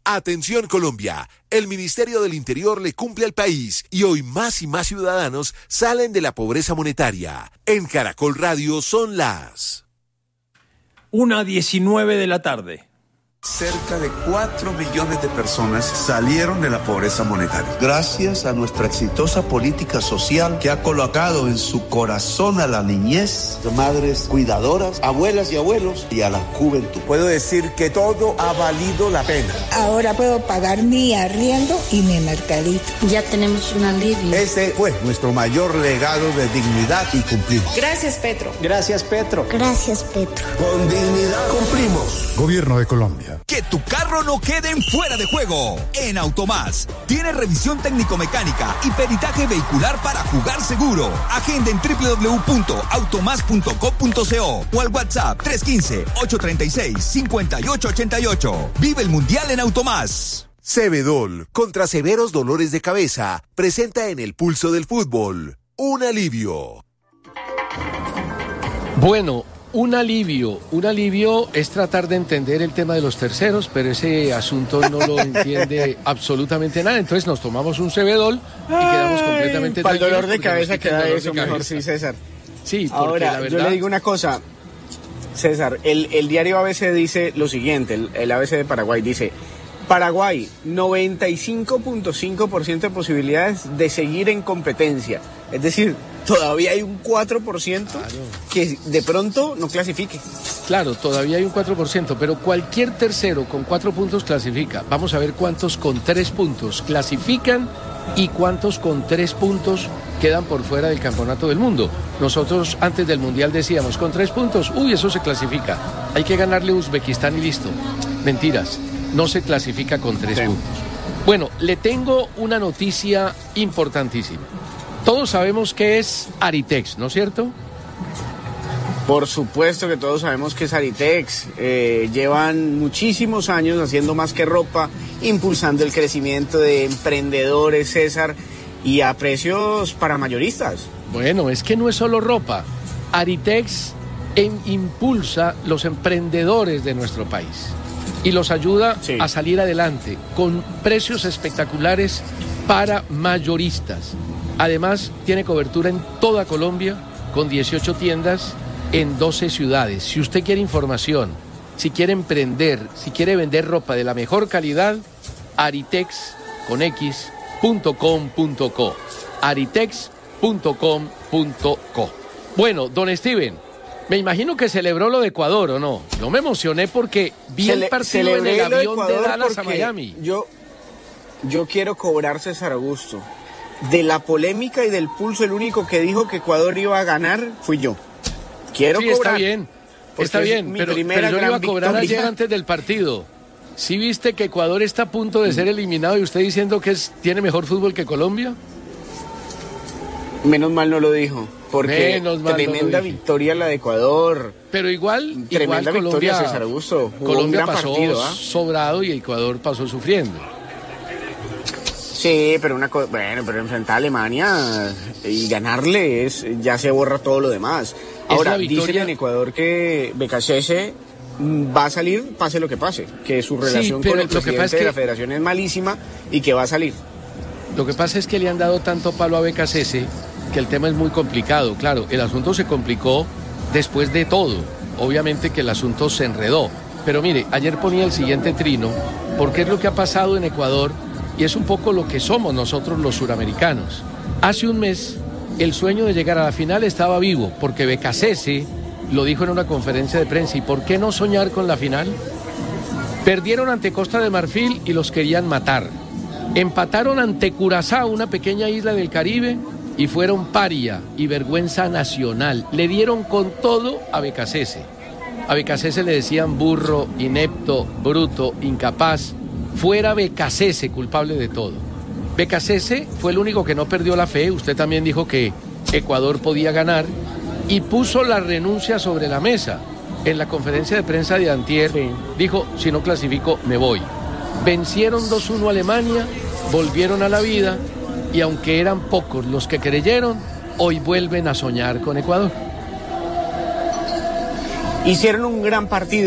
Atención Colombia, el Ministerio del Interior le cumple al país y hoy más y más ciudadanos salen de la pobreza monetaria. En Caracol Radio son las 1:19 de la tarde. Cerca de 4 millones de personas salieron de la pobreza monetaria. Gracias a nuestra exitosa política social que ha colocado en su corazón a la niñez, madres cuidadoras, abuelas y abuelos y a la juventud. Puedo decir que todo ha valido la pena. Ahora puedo pagar mi arriendo y mi mercadito. Ya tenemos un alivio. Ese fue nuestro mayor legado de dignidad y cumplimos. Gracias, Petro. Gracias, Petro. Gracias, Petro. Con dignidad cumplimos. Gobierno de Colombia. Que tu carro no quede en fuera de juego. En Automás tiene revisión técnico-mecánica y peritaje vehicular para jugar seguro. Agenda en www.automás.com.co o al WhatsApp 315-836-5888. Vive el Mundial en Automás. Cebedol, contra severos dolores de cabeza, presenta en el pulso del fútbol un alivio. Bueno, un alivio es tratar de entender el tema de los terceros, pero ese asunto no lo entiende absolutamente nada. Entonces nos tomamos un Cebedol y quedamos completamente para el dolor de cabeza queda eso mejor, sí, César. Sí, porque ahora, la verdad... yo le digo una cosa, César, el diario ABC dice lo siguiente, el ABC de Paraguay dice: Paraguay, 95.5% de posibilidades de seguir en competencia. Es decir, todavía hay un 4% que de pronto no clasifique. Claro, todavía hay un 4%, pero cualquier tercero con 4 puntos clasifica. Vamos a ver cuántos con 3 puntos clasifican y cuántos con 3 puntos quedan por fuera del campeonato del mundo. Nosotros antes del Mundial decíamos, con 3 puntos, eso se clasifica. Hay que ganarle a Uzbekistán y listo. Mentiras, no se clasifica con 3 puntos. Bueno, le tengo una noticia importantísima. Todos sabemos que es Aritex, ¿no es cierto? Por supuesto que todos sabemos que es Aritex. Llevan muchísimos años haciendo más que ropa, impulsando el crecimiento de emprendedores, César, y a precios para mayoristas. Bueno, es que no es solo ropa. Aritex impulsa los emprendedores de nuestro país y los ayuda a salir adelante con precios espectaculares para mayoristas. Además, tiene cobertura en toda Colombia, con 18 tiendas en 12 ciudades. Si usted quiere información, si quiere emprender, si quiere vender ropa de la mejor calidad, aritex.com.co. aritex.com.co. Bueno, don Steven, me imagino que celebró lo de Ecuador, ¿o no? Yo me emocioné porque vi el partido en el avión de Dallas a Miami. Yo quiero cobrar, César Augusto. De la polémica y del pulso, el único que dijo que Ecuador iba a ganar fui yo. Quiero cobrar. Está bien, pero yo le iba a cobrar ayer antes del partido. ¿Sí viste que Ecuador está a punto de ser eliminado y usted diciendo que tiene mejor fútbol que Colombia? Menos mal no lo dijo, porque tremenda victoria la de Ecuador. Pero igual tremenda victoria, Colombia, César Augusto. Colombia pasó sobrado y Ecuador pasó sufriendo. Sí, pero pero enfrentar a Alemania y ganarle ya se borra todo lo demás. Ahora, dicen en Ecuador que Becasese va a salir, pase lo que pase, que su relación con el presidente de la federación es malísima y que va a salir. Lo que pasa es que le han dado tanto palo a Becasese que el tema es muy complicado. Claro, el asunto se complicó después de todo. Obviamente que el asunto se enredó. Pero mire, ayer ponía el siguiente trino, porque es lo que ha pasado en Ecuador. Y es un poco lo que somos nosotros los suramericanos. Hace un mes, el sueño de llegar a la final estaba vivo, porque Becasese lo dijo en una conferencia de prensa. ¿Y por qué no soñar con la final? Perdieron ante Costa de Marfil y los querían matar. Empataron ante Curazao, una pequeña isla del Caribe, y fueron paria y vergüenza nacional. Le dieron con todo a Becasese. A Becasese le decían burro, inepto, bruto, incapaz. Fuera Becasese, culpable de todo. Becasese fue el único que no perdió la fe. Usted también dijo que Ecuador podía ganar y puso la renuncia sobre la mesa. En la conferencia de prensa de antier dijo, si no clasifico, me voy. Vencieron 2-1 a Alemania, volvieron a la vida y aunque eran pocos los que creyeron, hoy vuelven a soñar con Ecuador. Hicieron un gran partido.